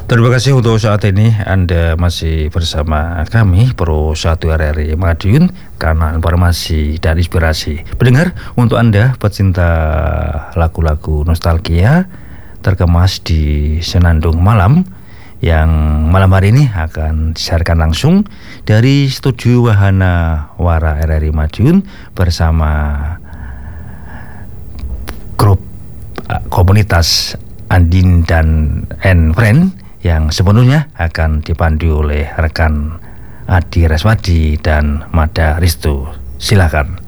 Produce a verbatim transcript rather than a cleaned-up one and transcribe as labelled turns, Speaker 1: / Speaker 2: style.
Speaker 1: Terima kasih untuk saat ini Anda masih bersama kami Pro satu R R I Madiun, kanal informasi dan inspirasi. Pendengar, untuk Anda pecinta lagu-lagu nostalgia terkemas di Senandung Malam yang malam hari ini akan disiarkan langsung dari Studio Wahana Wara R R I Madiun bersama grup komunitas Andin dan and Friend yang sepenuhnya akan dipandu oleh rekan Adi Reswadi dan Mada Ristu. Silakan.